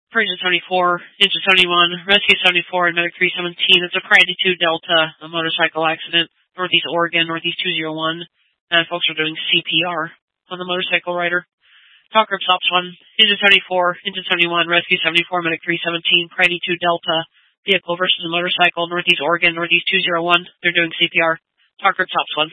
for Engine 74, Engine 71, Rescue 74, and Medic 317. It's a Priority 2 Delta, a motorcycle accident, Northeast Oregon, Northeast 201. And folks are doing CPR on the motorcycle rider. Talk group stops 1, Engine 74, Engine 71, Rescue 74, Medic 317, Priority 2 Delta, vehicle versus a motorcycle, Northeast Oregon, Northeast 201. They're doing CPR. Talk group stops 1.